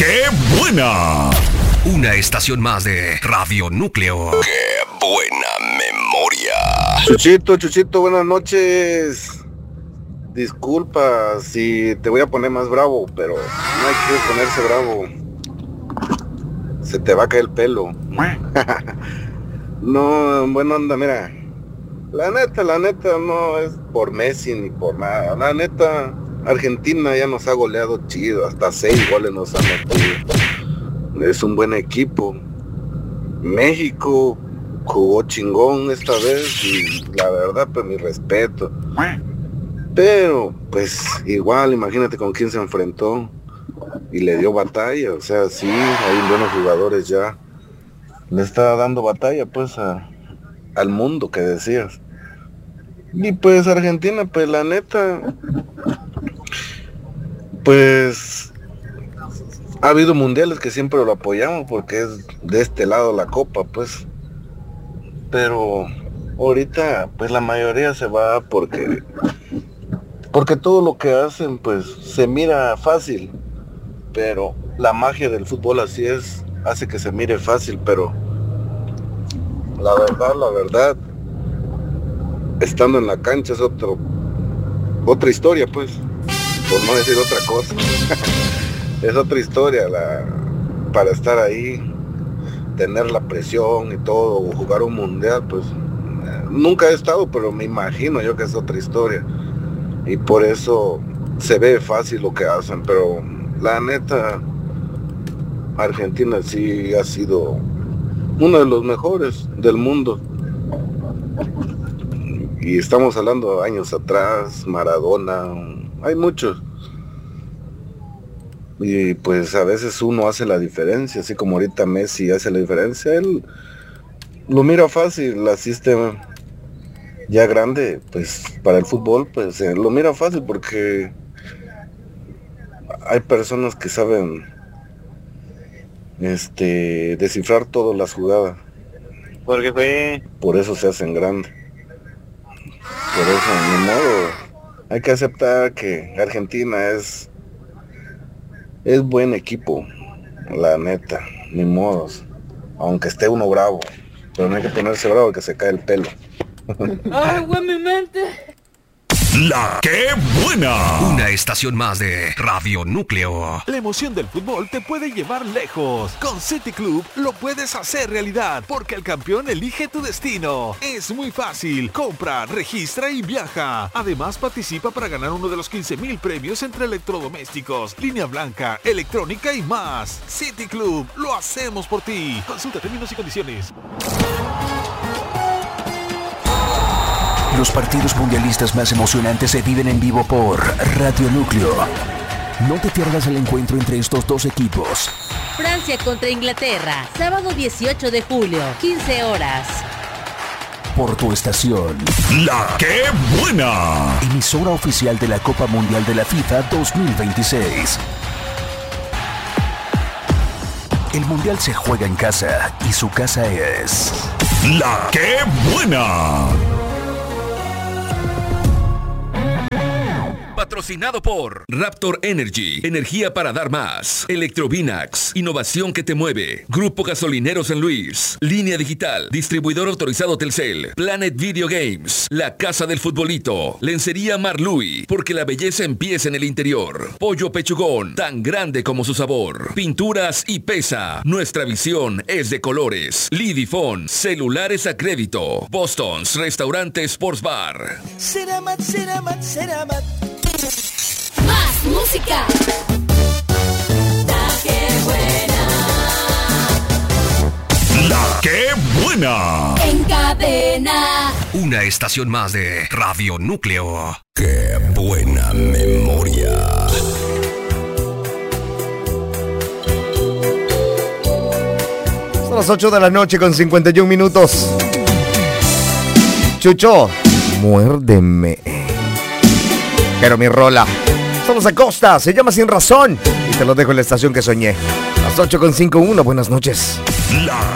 ¡Qué buena! Una estación más de Radio Núcleo. ¡Qué buena memoria! Chuchito, buenas noches. Disculpa si te voy a poner más bravo, pero no hay que ponerse bravo. Se te va a caer el pelo. No, buena onda, mira. La neta, no es por Messi ni por nada. La neta, Argentina ya nos ha goleado chido. Hasta 6 goles nos ha metido. Es un buen equipo. México jugó chingón esta vez y la verdad, pues mi respeto. Pero, pues igual, imagínate con quién se enfrentó y le dio batalla. O sea, sí, hay buenos jugadores ya. Le está dando batalla, pues, al mundo que decías. Y pues Argentina, pues la neta, pues ha habido mundiales que siempre lo apoyamos porque es de este lado la copa, pues. Pero ahorita, pues la mayoría se va porque todo lo que hacen, pues se mira fácil. Pero la magia del fútbol así es, hace que se mire fácil, pero la verdad, estando en la cancha es otra historia, pues, por no decir otra cosa. Es otra historia para estar ahí, tener la presión y todo, jugar un mundial, pues nunca he estado, pero me imagino yo que es otra historia. Y por eso se ve fácil lo que hacen, pero la neta, Argentina sí ha sido uno de los mejores del mundo. Y estamos hablando años atrás, Maradona, hay muchos. Y pues a veces uno hace la diferencia, así como ahorita Messi hace la diferencia, él lo mira fácil, así ya grande, pues para el fútbol, pues lo mira fácil porque hay personas que saben descifrar todas las jugadas. Por eso se hacen grandes. Por eso, ni modo, hay que aceptar que Argentina es buen equipo, la neta, ni modos, aunque esté uno bravo, pero no hay que ponerse bravo que se cae el pelo. ¡Ay, güey, mi mente! ¡La qué buena! Una estación más de Radio Núcleo. La emoción del fútbol te puede llevar lejos. Con City Club lo puedes hacer realidad, porque el campeón elige tu destino. Es muy fácil. Compra, registra y viaja. Además, participa para ganar uno de los 15,000 premios entre electrodomésticos, línea blanca, electrónica y más. City Club, lo hacemos por ti. Consulta términos y condiciones. Los partidos mundialistas más emocionantes se viven en vivo por Radio Núcleo. No te pierdas el encuentro entre estos dos equipos. Francia contra Inglaterra, sábado 18 de julio, 15 horas. Por tu estación. ¡La qué buena! Emisora oficial de la Copa Mundial de la FIFA 2026. El Mundial se juega en casa y su casa es... ¡La qué buena! Patrocinado por Raptor Energy, energía para dar más. Electrovinax, innovación que te mueve. Grupo Gasolinero San Luis. Línea Digital, distribuidor autorizado Telcel. Planet Video Games, la casa del futbolito. Lencería Marlui, porque la belleza empieza en el interior. Pollo Pechugón, tan grande como su sabor. Pinturas y Pesa, nuestra visión es de colores. Lidifón, celulares a crédito. Boston's, restaurante Sports Bar. Ceramat. Más música. La que buena. ¡La qué buena! En cadena. Una estación más de Radio Núcleo. ¡Qué buena memoria! Son las 8 de la noche con 51 minutos. Chucho, muérdeme. Pero mi rola. Somos a Costa, se llama Sin Razón. Y te lo dejo en la estación que soñé. Las 8:51, buenas noches. La